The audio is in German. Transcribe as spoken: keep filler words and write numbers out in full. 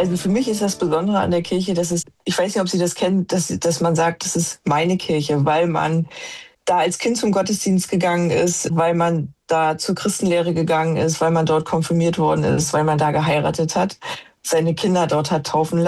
Also für mich ist das Besondere an der Kirche, dass es, ich weiß nicht, ob Sie das kennen, dass, dass man sagt, das ist meine Kirche, weil man da als Kind zum Gottesdienst gegangen ist, weil man da zur Christenlehre gegangen ist, weil man dort konfirmiert worden ist, weil man da geheiratet hat, seine Kinder dort hat taufen lassen.